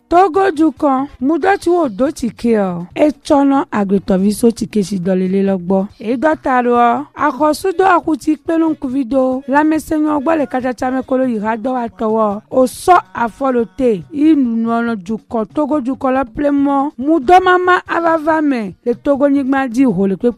Togo dukɔ mudɔti wo do tike o etsɔnɔ agbetɔviso tike si dɔlele lɔgbɔ edɔtaɖo akɔsudo akuti kpeluŋkuvido lãmesenyɔ gbɔ le katsatsame kolo yi ha dɔ wa tɔwɔ osɔ afɔlote inunɔnɔ dukɔ Togo dukɔ lɔ plemɔ mudɔmama avava me le Togo nyigba di ho le kpekpe